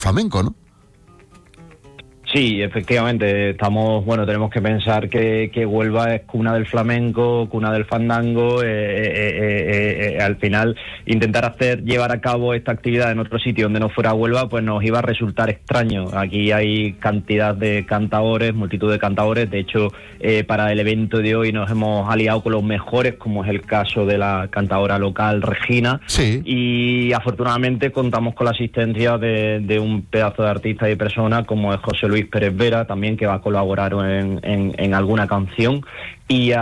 flamenco, ¿no? Sí, efectivamente, tenemos que pensar que Huelva es cuna del flamenco, cuna del fandango. Al final, intentar llevar a cabo esta actividad en otro sitio donde no fuera Huelva, pues nos iba a resultar extraño. Aquí hay cantidad de cantaores, multitud de cantaores. De hecho, para el evento de hoy nos hemos aliado con los mejores, como es el caso de la cantadora local Regina. Sí. Y afortunadamente contamos con la asistencia de un pedazo de artista y persona como es José Luis Pérez Vera, también, que va a colaborar en alguna canción. Y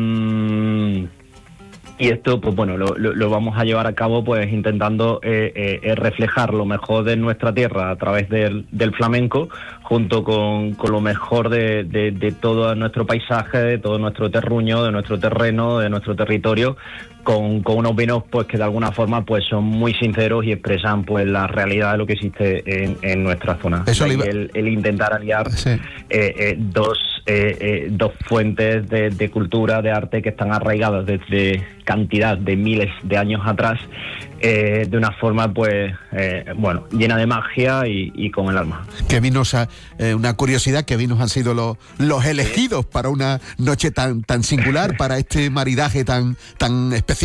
esto, pues bueno, lo vamos a llevar a cabo pues intentando reflejar lo mejor de nuestra tierra a través del flamenco, junto con lo mejor de todo nuestro paisaje, de todo nuestro terruño, de nuestro terreno, de nuestro territorio, con unos vinos pues que de alguna forma pues son muy sinceros y expresan pues la realidad de lo que existe en nuestra zona. Eso el intentar aliar dos fuentes de cultura, de arte, que están arraigadas desde cantidad de miles de años atrás, de una forma pues llena de magia y con el alma. ¿Qué vinos, una curiosidad, qué vinos han sido los elegidos para una noche tan singular, para este maridaje tan especial?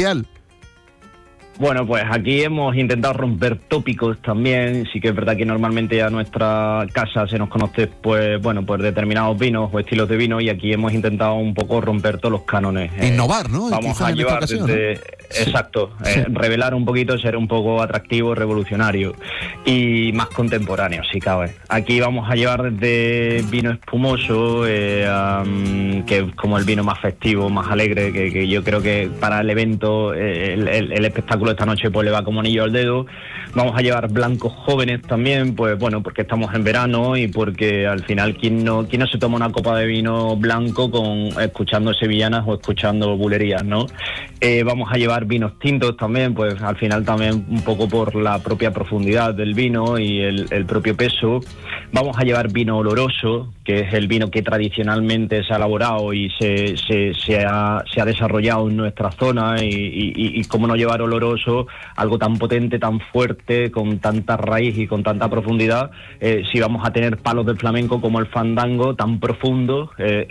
Bueno, pues aquí hemos intentado romper tópicos también. Sí que es verdad que normalmente a nuestra casa se nos conoce pues determinados vinos o estilos de vino, y aquí hemos intentado un poco romper todos los cánones. Innovar, ¿no? Vamos a llevar ocasión, desde... ¿no? Exacto, revelar un poquito, ser un poco atractivo, revolucionario y más contemporáneo, si cabe. Aquí vamos a llevar desde vino espumoso, que es como el vino más festivo, más alegre, que yo creo que para el evento, el espectáculo de esta noche pues le va como anillo al dedo. Vamos a llevar blancos jóvenes también, pues bueno, porque estamos en verano y porque al final ¿quién no se toma una copa de vino blanco escuchando sevillanas o escuchando bulerías, ¿no? Vamos a llevar vinos tintos también, pues al final también un poco por la propia profundidad del vino y el propio peso. Vamos a llevar vino oloroso, que es el vino que tradicionalmente se ha elaborado y se ha desarrollado en nuestra zona, y cómo no llevar oloroso algo tan potente, tan fuerte, con tanta raíz y con tanta profundidad, si vamos a tener palos del flamenco como el fandango, tan profundo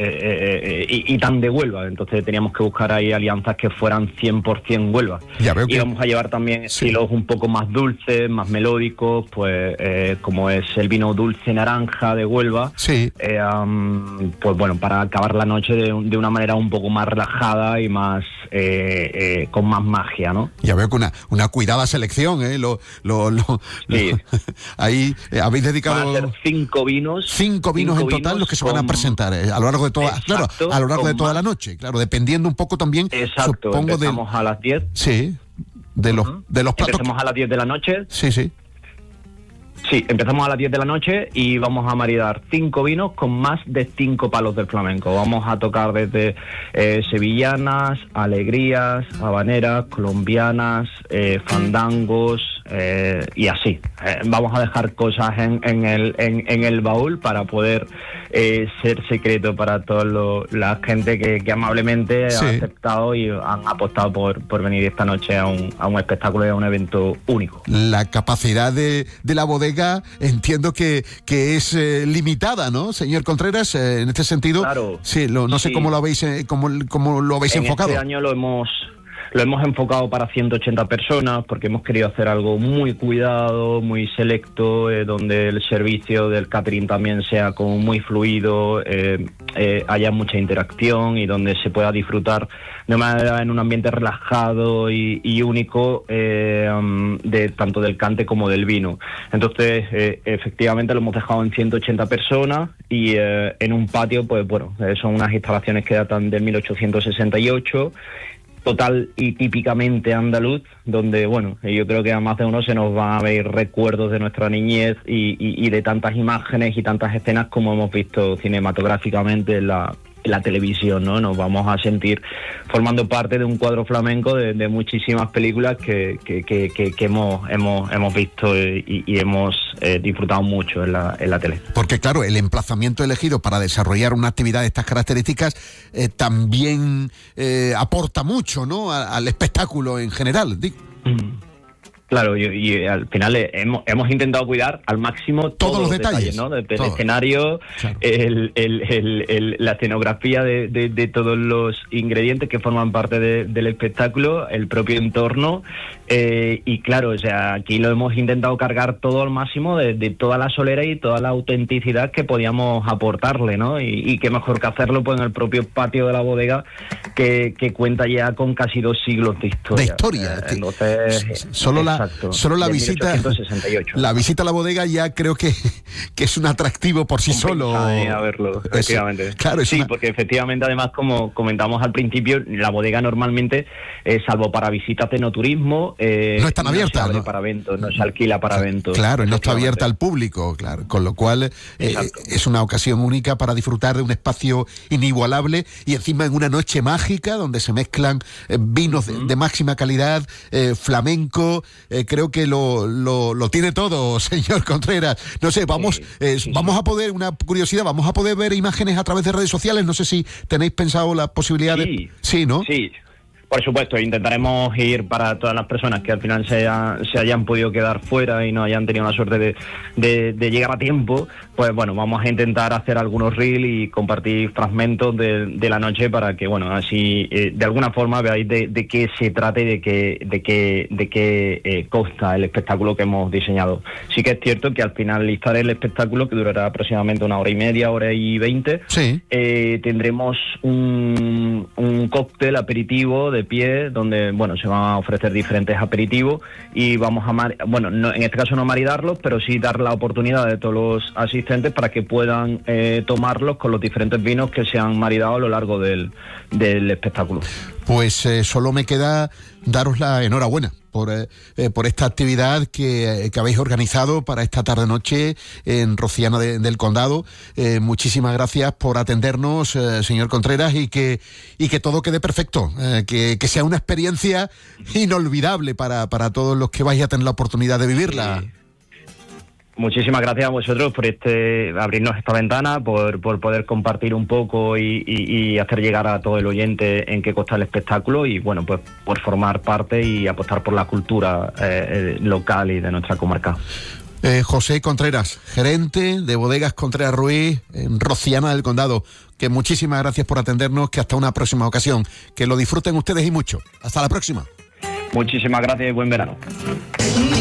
y tan de Huelva. Entonces teníamos que buscar ahí alianzas que fueran 100% Huelva. Y vamos a llevar también estilos un poco más dulces, más melódicos, pues como es el vino dulce naranja de Huelva. Sí. Pues bueno, para acabar la noche de una manera un poco más relajada y más con más magia, ¿no? Ya veo que una cuidada selección, ¿eh? Sí. Ahí habéis dedicado... Van a ser 5 vinos. 5 vinos en total los que se van a presentar a lo largo de toda... Exacto, claro, a lo largo de toda la noche, claro, dependiendo un poco también... Exacto, supongo empezamos a las 10. Sí, de los platos... Empezamos a las 10 de la noche. Sí. Sí, empezamos a las 10 de la noche y vamos a maridar 5 vinos con más de 5 palos del flamenco. Vamos a tocar desde sevillanas, alegrías, habaneras, colombianas, fandangos y así. Vamos a dejar cosas en el baúl para poder ser secreto para toda la gente que amablemente ha aceptado y han apostado por venir esta noche a un espectáculo y a un evento único. La capacidad de la bodega entiendo que es limitada, ¿no, señor Contreras? En este sentido, claro, sí, no sé cómo lo habéis enfocado. Este año lo hemos enfocado para 180 personas, porque hemos querido hacer algo muy cuidado, muy selecto, donde el servicio del catering también sea como muy fluido, haya mucha interacción y donde se pueda disfrutar de manera en un ambiente relajado y único, de tanto del cante como del vino. Entonces, efectivamente lo hemos dejado en 180 personas y en un patio, pues bueno, son unas instalaciones que datan del 1868, total y típicamente andaluz, donde, bueno, yo creo que a más de uno se nos van a ver recuerdos de nuestra niñez y de tantas imágenes y tantas escenas como hemos visto cinematográficamente en la televisión, ¿no? Nos vamos a sentir formando parte de un cuadro flamenco de muchísimas películas que hemos visto y hemos disfrutado mucho en la tele. Porque claro, el emplazamiento elegido para desarrollar una actividad de estas características también aporta mucho, ¿no?, al espectáculo en general. Claro, y al final hemos intentado cuidar al máximo todos los detalles, ¿no? Desde el escenario, claro, la escenografía de todos los ingredientes que forman parte del espectáculo, el propio entorno, y claro, o sea, aquí lo hemos intentado cargar todo al máximo de toda la solera y toda la autenticidad que podíamos aportarle, ¿no? Y qué mejor que hacerlo pues en el propio patio de la bodega que cuenta ya con casi 2 siglos de historia. Entonces, solo la visita, 1868. La visita a la bodega ya creo que es un atractivo por sí solo. A verlo, efectivamente. Claro, sí, porque efectivamente, además, como comentamos al principio, la bodega normalmente, salvo para visitas de no-turismo, no están abiertas, se abre para eventos, no se alquila para eventos. Claro, no está abierta al público, claro, con lo cual es una ocasión única para disfrutar de un espacio inigualable y encima en una noche mágica donde se mezclan vinos de máxima calidad, flamenco, creo que lo tiene todo, señor Contreras. No sé, vamos a poder, una curiosidad, vamos a poder ver imágenes a través de redes sociales. No sé si tenéis pensado la posibilidad de... Sí, ¿no? Sí. Por supuesto, intentaremos ir para todas las personas que al final se hayan podido quedar fuera y no hayan tenido la suerte de llegar a tiempo. Pues bueno, vamos a intentar hacer algunos reels y compartir fragmentos de la noche para que, bueno, así de alguna forma veáis de qué se trata y de qué consta el espectáculo que hemos diseñado. Sí que es cierto que al finalizar el espectáculo, que durará aproximadamente 1 hora y media, 1 hora y 20, sí, tendremos un cóctel aperitivo de pie donde, bueno, se van a ofrecer diferentes aperitivos y vamos a en este caso no maridarlos, pero sí dar la oportunidad de todos los asistentes para que puedan tomarlos con los diferentes vinos que se han maridado a lo largo del espectáculo. Pues solo me queda daros la enhorabuena por esta actividad que habéis organizado para esta tarde-noche en Rociana del Condado. Muchísimas gracias por atendernos, señor Contreras, y que todo quede perfecto, que sea una experiencia inolvidable para todos los que vais a tener la oportunidad de vivirla. Muchísimas gracias a vosotros por abrirnos esta ventana, por poder compartir un poco y hacer llegar a todo el oyente en qué consta el espectáculo y, bueno, pues por formar parte y apostar por la cultura local y de nuestra comarca. José Contreras, gerente de Bodegas Contreras Ruiz en Rociana del Condado, que muchísimas gracias por atendernos, que hasta una próxima ocasión, que lo disfruten ustedes y mucho. Hasta la próxima. Muchísimas gracias y buen verano.